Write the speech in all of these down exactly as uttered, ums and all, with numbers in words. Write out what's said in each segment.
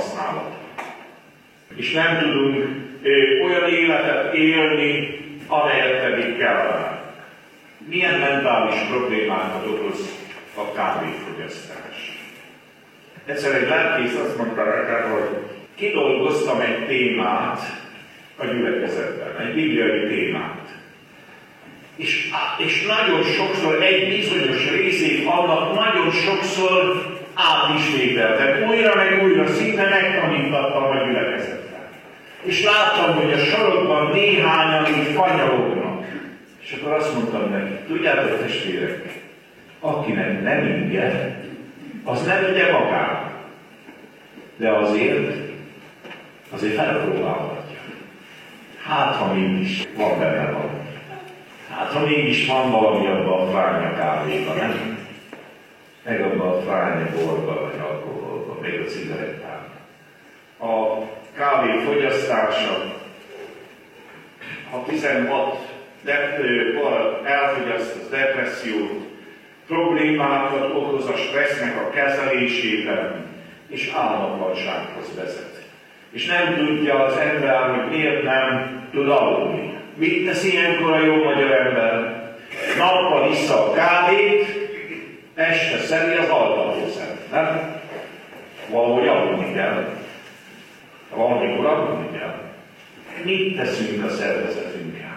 használata. És nem tudunk ö, olyan életet élni, amelyet pedig kellene. Milyen mentális problémákat okoz a kávéfogyasztás? Egyszer egy lelkész azt mondta nekem, hogy kidolgoztam egy témát a gyülekezetben, egy bibliai témát. És, és nagyon sokszor egy bizonyos részét annak nagyon sokszor átismételtem, újra meg újra, szinte megtanítattam a gyülekezetben. És láttam, hogy a sorokban néhányan így fanyalognak. És akkor azt mondtam neki, tudjátok testvérek, akinek nem inge, az nem ügye magát. De azért, azért felpróbálhatja. Hát, ha mégis van benne valami. Hát, ha mégis van valami abban a fránya kávéban, nem? Meg abban a fránya borban, vagy alkoholban, még a cigarettában. A kávé fogyasztása, ha tizenhat elfogyaszt az depressziót, problémákat okoz a stressznek a kezelésében, és álmatlansághoz vezet. És nem tudja az ember, hogy miért nem tud aludni. Mit tesz ilyenkor a jó magyar ember? Nappal issza a kávét, este szedi az altatószert, nem? Valahogy aludni kell. Valamikor aludni kell. Mit teszünk a szervezetünkkel?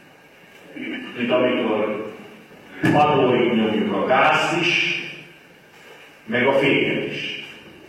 Mint amikor padlóig nyomjuk a gázt is, meg a féket is.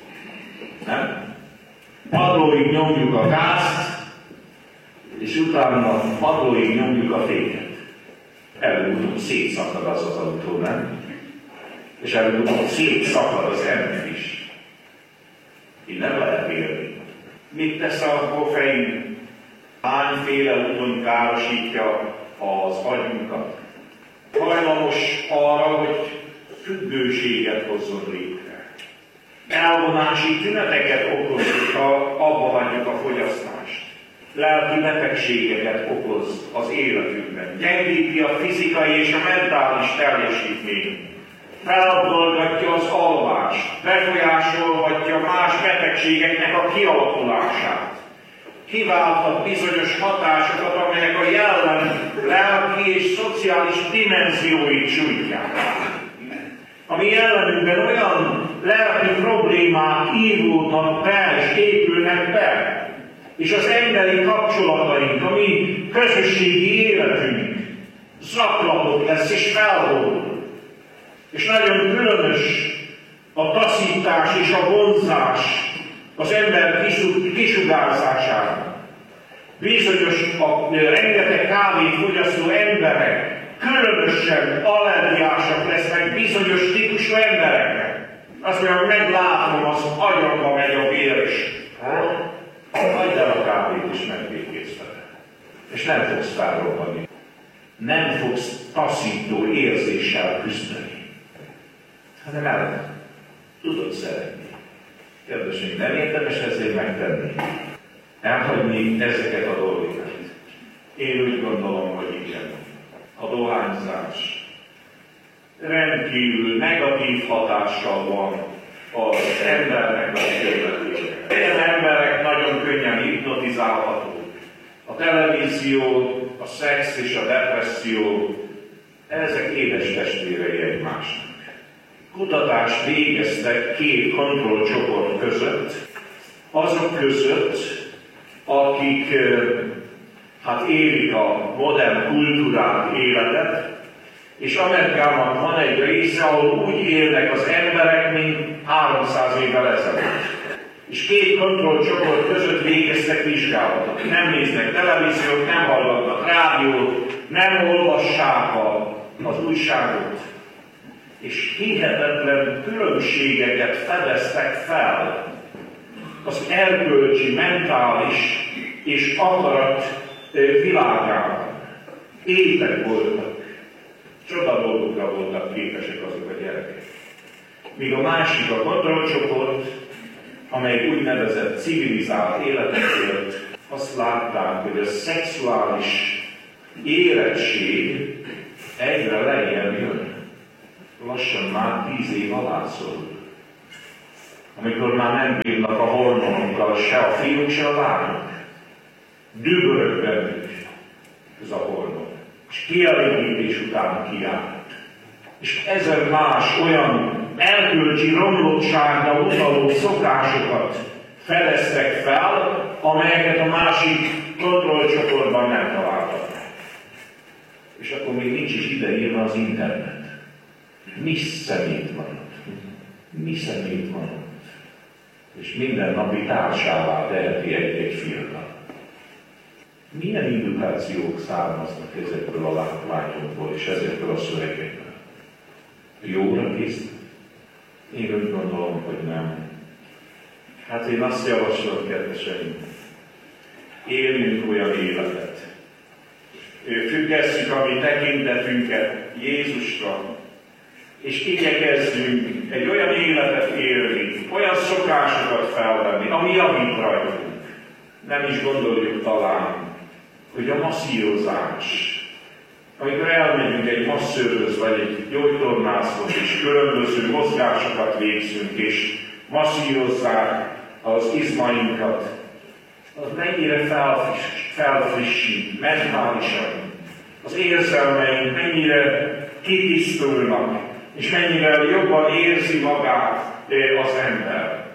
Nem? Padlóig nyomjuk a gázt, és utána padlóig nyomjuk a féket. Előbb-utóbb szétszakad az az autó, nem? És előbb-utóbb szétszakad az ember is. Így nem lehet élni. Mit tesz a koffein? Hányféle úton károsítja az agyunkat? Hajlamos arra, hogy függőséget hozzon létre. Elvonási tüneteket okoz, ha abba hagyjuk a fogyasztást. Lelki betegségeket okoz az életünkben. Gyengíti a fizikai és a mentális teljesítményt. Felabdolgatja az alvást. Befolyásolhatja más betegségeknek a kialakulását. Kiválthat bizonyos hatásokat, amelyek a jellem lelki és szociális dimenzióit sújtják. A mi jellemünkben olyan lelki problémák ívódnak be és épülnek be, és az emberi kapcsolataink, a mi közösségi életünk zaklatott lesz és felborul. És nagyon különös a taszítás és a vonzás az ember kisugárzására. Bizonyos a rengeteg kávét fogyasztó emberek különösen allergiásak lesznek bizonyos típusú embereknek. Azt mondja, hogy meglátom, az agyamba megy a vér is. Hagyd el a kávét is megbékész vele. És nem fogsz felrobbani. Nem fogsz taszító érzéssel küzdeni. Hanem el tudod szeretni. Kedveseim, nem érdemes ezért megtenni. Elhagyni ezeket a dolgokat. Én úgy gondolom, hogy igen. A dohányzás rendkívül negatív hatással van az embernek az életére. Ilyen emberek nagyon könnyen hipnotizálhatók. A televízió, a szex és a depresszió, ezek édes testvérei egymásnak. Kutatást végeztek két kontrollcsoport között, azok között, akik hát élik a modern kultúrát, életet, és Amerikának van egy része, ahol úgy élnek az emberek, mint háromszáz évvel ezelőtt. És két kontrollcsoport között végeztek vizsgálatot. Nem néznek televíziót, nem hallgatnak rádiót, nem olvassák a, az újságot. És hihetetlen különbségeket fedeztek fel az erkölcsi, mentális és akarat világában. Étek voltak. Csoda dolgokra voltak képesek azok a gyerekek. Míg a másik a kontrollcsoport, amely úgynevezett civilizált életet élt, azt látták, hogy a szexuális érettség egyre lejjebb jön. Lassan már tíz év alá szorul. amikor már nem bírnak a hormonokkal, se a fiúk, se a lányok. Dübörög bennük ez a hormon. És kielégítés után kiáll. És ezer más olyan erkölcsi romlottságra utaló szokásokat fedeztek fel, amelyeket a másik kontrollcsoportban nem találtak. És akkor még nincs is ideírva az internet. Mi szemét van ott? Mi szemét van ott? És mindennapi társává teheti egy-egy fiatal. Milyen indukációk származnak ezekből a látványokból és ezekből a szövegekből? Jóra készít? Én úgy gondolom, hogy nem. Hát én azt javaslom, kedveseim, éljünk olyan életet. Függesszük a mi tekintetünket Jézusra, és igyekezzünk egy olyan életet élni, olyan szokásokat felvenni, ami javít rajtunk. Nem is gondoljuk talán, hogy a masszírozás, amikor elmegyünk egy masszőrhöz, vagy egy gyógytornászhoz, és különböző mozgásokat végzünk, és masszírozzák az izmainkat, az mennyire felfriss, felfrissít, mentálisan. Az érzelmeink mennyire kitisztulnak, és mennyire jobban érzi magát az ember.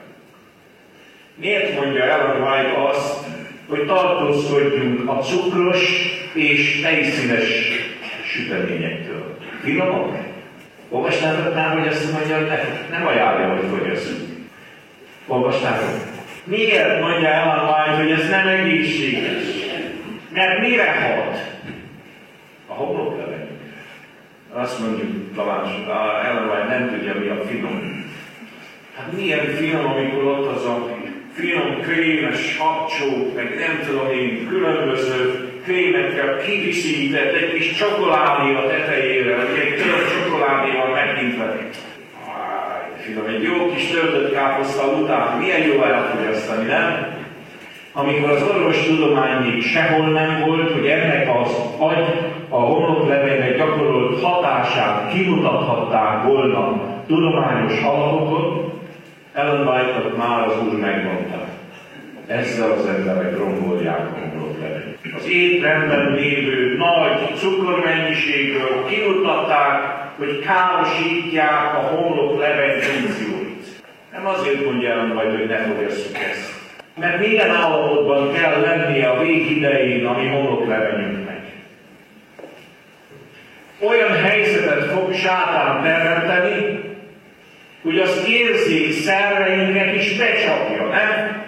Miért mondja Ellen White azt, hogy tartózkodjunk a cukros és tejszínes süteményektől? Finomak? Olvastátok már, hogy ezt mondja, hogy nem ajánlja, hogy fogyasszunk. Olvastátok? Miért mondja Ellen White, hogy ez nem egészséges? Mert mire hat? A homloklevelünk. Azt mondjuk, talán Ellen White nem tudja, mi a finom. Hát milyen finom, amikor ott az a finom, krémes kapcsó, meg nem tudom én, különböző krémekkel kiviszített egy kis csokoládé a tetejére, egy tört csokoládéval megintve. Finom, egy jó kis töltött káposzta után milyen jó elfogyasztani, nem? Amikor az orvostudomány még sehol nem volt, hogy ennek az agy a homloklevélnek gyakorolt hatását kimutathatták volna tudományos alapokon, Ellen White-ot már az Úr megmondta. Ezzel az emberek rombolják a homloklevelet. Az étrendben lévő nagy cukormennyiségből kimutatták, hogy károsítják a homloklevél funkcióit. Nem azért mondja Ellen White, hogy ne fogyasszuk ezt. Mert milyen állapotban kell lennie a végidején a mi homloklevelünknek. Olyan helyzetet fog sátán teremteni, hogy az érzékszerveinket is becsapja, nem?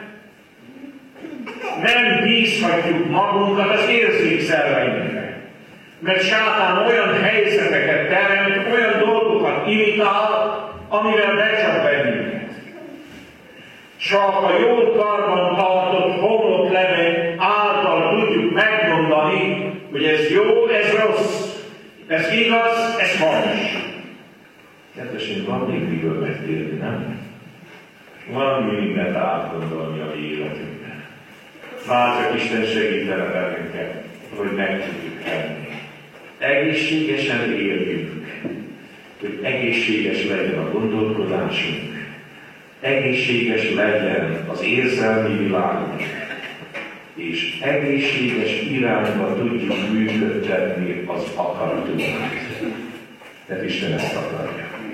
Nem bízhatjuk magunkat az érzékszerveinkre. Mert sátán olyan helyzeteket teremt, olyan dolgokat imitál, amivel becsap bennünket. Csak a jól karban tartott homloklevél által tudjuk megmondani, hogy ez jó, ez rossz, ez igaz, ez fals. Kedvesünk, van még miről megtérni, nem? Van mindent átgondolni a mi életünkben. Már csak Isten segítene bennünket, hogy meg tudjuk tenni. Egészségesen éljünk, hogy egészséges legyen a gondolkodásunk, egészséges legyen az érzelmi világunk, és egészséges irányba tudjuk működtetni az akaratunkat. Tehát Isten ezt akarja.